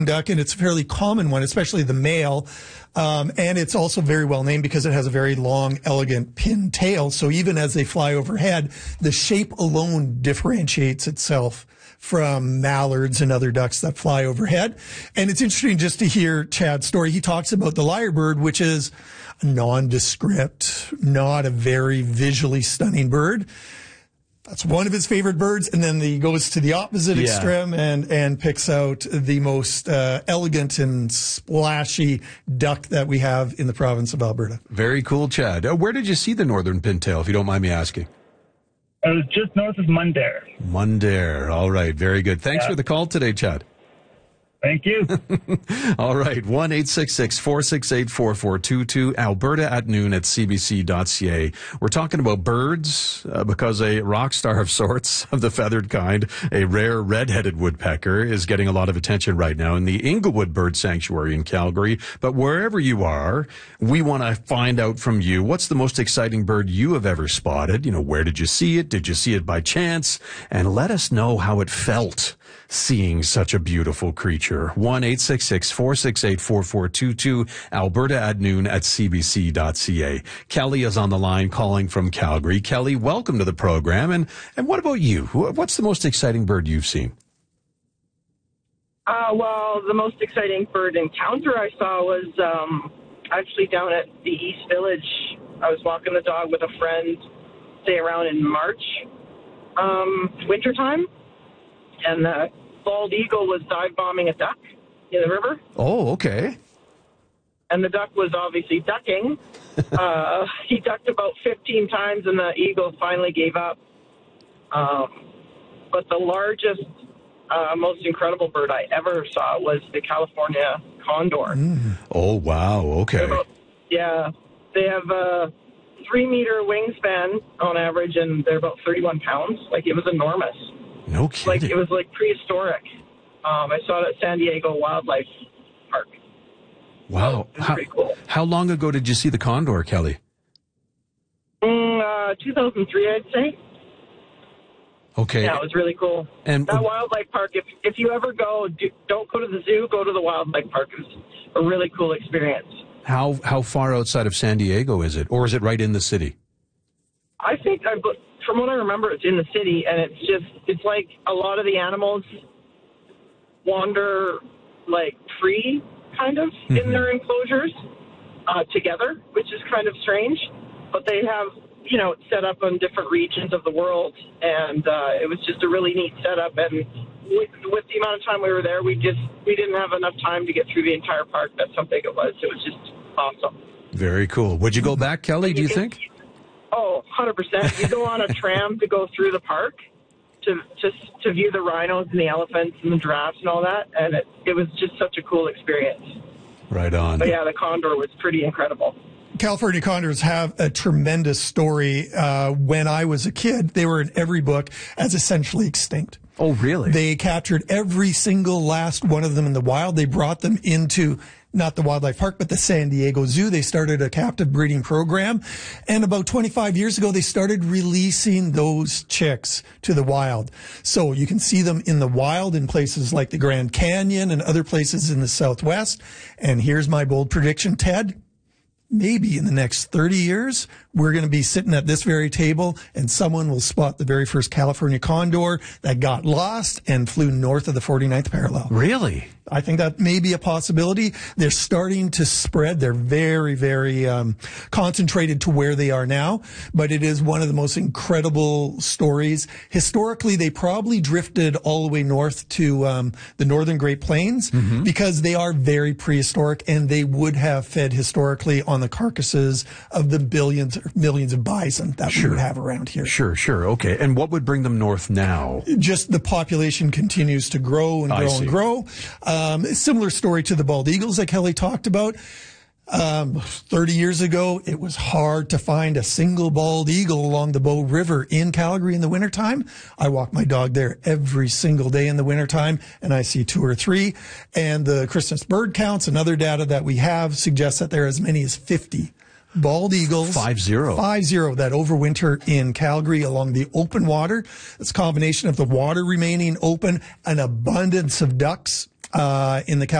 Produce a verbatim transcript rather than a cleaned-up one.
duck, and it's a fairly common one, especially the male. Um, and it's also very well named because it has a very long, elegant pin tail. So even as they fly overhead, the shape alone differentiates itself from mallards and other ducks that fly overhead. And it's interesting just to hear Chad's story. He talks about the lyrebird, which is a nondescript, not a very visually stunning bird. That's one of his favorite birds, and then he goes to the opposite Yeah. extreme and, and picks out the most uh, elegant and splashy duck that we have in the province of Alberta. Very cool, Chad. Uh, where did you see the northern pintail, if you don't mind me asking? It was just north of Mundare. Mundare. All right. Very good. Thanks Yeah. for the call today, Chad. Thank you. All right. one eight six six, four six eight, four four two two. Alberta at noon at c b c dot c a. We're talking about birds uh, because a rock star of sorts of the feathered kind, a rare red-headed woodpecker, is getting a lot of attention right now in the Inglewood Bird Sanctuary in Calgary. But wherever you are, we want to find out from you, what's the most exciting bird you have ever spotted? You know, where did you see it? Did you see it by chance? And let us know how it felt seeing such a beautiful creature. one eight six six, four six eight, four four two two, Alberta at noon at c b c dot c a. Kelly is on the line calling from Calgary. Kelly, welcome to the program. And, and what about you? What's the most exciting bird you've seen? Uh, well, the most exciting bird encounter I saw was um, actually down at the East Village. I was walking the dog with a friend, say around in March, um, wintertime, and the bald eagle was dive bombing a duck in the river. Oh, okay. And the duck was obviously ducking. uh, he ducked about fifteen times, and the eagle finally gave up. Um, but the largest, uh, most incredible bird I ever saw was the California condor. Mm. Oh, wow. Okay. About, yeah. They have a three-meter wingspan on average, and they're about thirty-one pounds. Like, it was enormous. No kidding. Like, it was like prehistoric. Um, I saw it at San Diego Wildlife Park. Wow. It was How, pretty cool. how long ago did you see the condor, Kelly? Mm, uh, two thousand three, I'd say. Okay. Yeah, it was really cool. And that wildlife park, if if you ever go, do, don't go to the zoo, go to the wildlife park. It's a really cool experience. how how far outside of San Diego is it? Or is it right in the city? I think, I, from what I remember, it's in the city, and it's just, it's like a lot of the animals wander, like, free, kind of, mm-hmm. in their enclosures uh, together, which is kind of strange. But they have, you know, set up in different regions of the world, and uh, it was just a really neat setup. And with, with the amount of time we were there, we just we didn't have enough time to get through the entire park. That's how big it was. It was just awesome. Very cool. Would you go back, Kelly, do you think? Oh, one hundred percent. You go on a tram to go through the park to to to view the rhinos and the elephants and the giraffes and all that, and it, it was just such a cool experience. Right on. But yeah, the condor was pretty incredible. California condors have a tremendous story. Uh, when I was a kid, they were in every book as essentially extinct. Oh, really? They captured every single last one of them in the wild. They brought them into not the wildlife park, but the San Diego Zoo. They started a captive breeding program. And about twenty-five years ago, they started releasing those chicks to the wild. So you can see them in the wild in places like the Grand Canyon and other places in the Southwest. And here's my bold prediction, Ted. Maybe in the next thirty years, we're going to be sitting at this very table and someone will spot the very first California condor that got lost and flew north of the forty-ninth parallel. Really? I think that may be a possibility. They're starting to spread. They're very, very um, concentrated to where they are now, but it is one of the most incredible stories. Historically, they probably drifted all the way north to um, the northern Great Plains mm-hmm. because they are very prehistoric, and they would have fed historically on the carcasses of the billions or millions of bison that sure. we would have around here. Sure, sure. Okay. And what would bring them north now? Just the population continues to grow and grow and grow. Um, similar story to the bald eagles that Kelly talked about. Um, thirty years ago, it was hard to find a single bald eagle along the Bow River in Calgary in the wintertime. I walk my dog there every single day in the wintertime, and I see two or three. And the Christmas bird counts and other data that we have suggests that there are as many as fifty bald eagles. Five zero. Five zero that overwinter in Calgary along the open water. It's a combination of the water remaining open, an abundance of ducks, uh, in the